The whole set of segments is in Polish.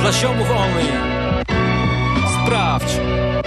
dla ziomów only. Sprawdź.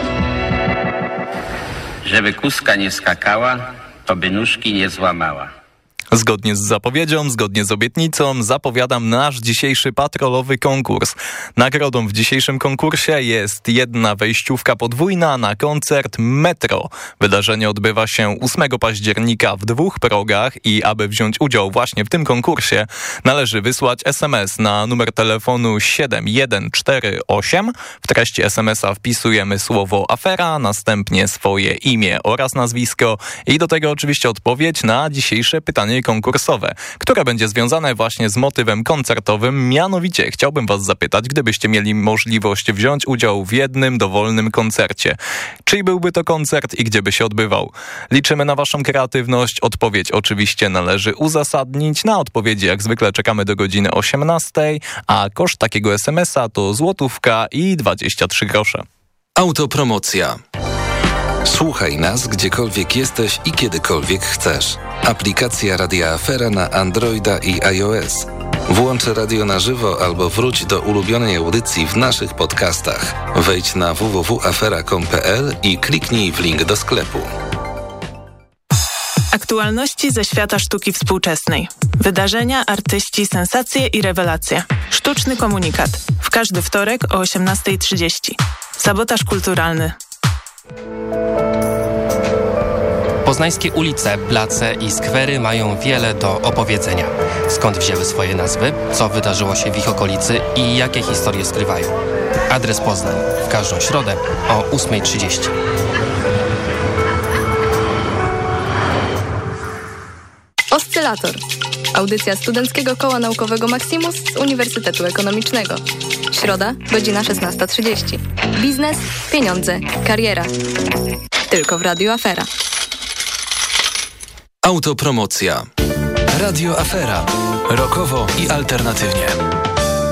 Żeby kuska nie skakała, to by nóżki nie złamała. Zgodnie z zapowiedzią, zgodnie z obietnicą zapowiadam nasz dzisiejszy patrolowy konkurs. Nagrodą w dzisiejszym konkursie jest jedna wejściówka podwójna na koncert Metro. Wydarzenie odbywa się 8 października w 2 progach i aby wziąć udział właśnie w tym konkursie należy wysłać SMS na numer telefonu 7148. W treści SMS-a wpisujemy słowo afera, następnie swoje imię oraz nazwisko i do tego oczywiście odpowiedź na dzisiejsze pytanie konkursowe, które będzie związane właśnie z motywem koncertowym. Mianowicie chciałbym was zapytać, gdybyście mieli możliwość wziąć udział w jednym dowolnym koncercie. Czyj byłby to koncert i gdzie by się odbywał? Liczymy na waszą kreatywność. Odpowiedź oczywiście należy uzasadnić. Na odpowiedzi jak zwykle czekamy do godziny 18, a koszt takiego SMS-a to złotówka i 23 grosze. Autopromocja. Słuchaj nas, gdziekolwiek jesteś i kiedykolwiek chcesz. Aplikacja Radia Afera na Androida i iOS. Włącz radio na żywo albo wróć do ulubionej audycji w naszych podcastach. Wejdź na www.afera.com.pl i kliknij w link do sklepu. Aktualności ze świata sztuki współczesnej. Wydarzenia, artyści, sensacje i rewelacje. Sztuczny komunikat. W każdy wtorek o 18:30. Sabotaż kulturalny. Poznańskie ulice, place i skwery mają wiele do opowiedzenia. Skąd wzięły swoje nazwy, co wydarzyło się w ich okolicy i jakie historie skrywają. Adres Poznań. W każdą środę o 8:30. Oscylator. Audycja Studenckiego Koła Naukowego Maximus z Uniwersytetu Ekonomicznego. Środa, godzina 16:30. Biznes, pieniądze, kariera. Tylko w Radiu Afera. Autopromocja. Radio Afera. Rokowo i alternatywnie.